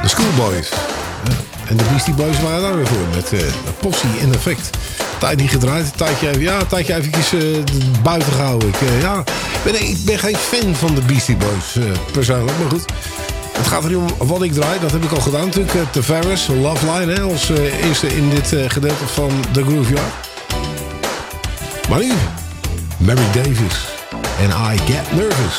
De Schoolboys. En de Beastie Boys waren daar weer voor. Met Posse in Effect. Tijd niet gedraaid. Een tijdje eventjes buiten gehouden. Ik ben geen fan van de Beastie Boys persoonlijk. Maar goed. Het gaat er niet om wat ik draai. Dat heb ik al gedaan natuurlijk. The Ferris, Love Line. Hè, als eerste in dit gedeelte van The Grooveyard. Maar nu. Mary Davis. En I Get Nervous.